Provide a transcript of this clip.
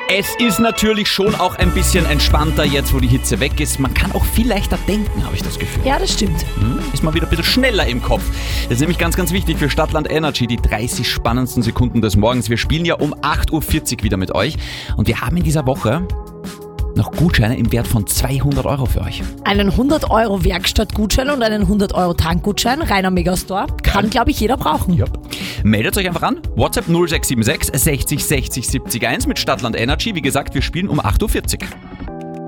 Es ist natürlich schon auch ein bisschen entspannter jetzt, wo die Hitze weg ist. Man kann auch viel leichter denken, habe ich das Gefühl. Ja, das stimmt. Ist mal wieder ein bisschen schneller im Kopf. Das ist nämlich ganz, ganz wichtig für Stadtland Energy, die 30 spannendsten Sekunden des Morgens. Wir spielen ja um 8.40 Uhr wieder mit euch. Und wir haben in dieser Woche noch Gutscheine im Wert von 200 Euro für euch. Einen 100 Euro Werkstattgutschein und einen 100 Euro Tankgutschein, reiner Megastore. Kann, glaube ich, jeder brauchen. Ja. Meldet euch einfach an. WhatsApp 0676 60 60 70 1 mit Stadtland Energy. Wie gesagt, wir spielen um 8.40 Uhr.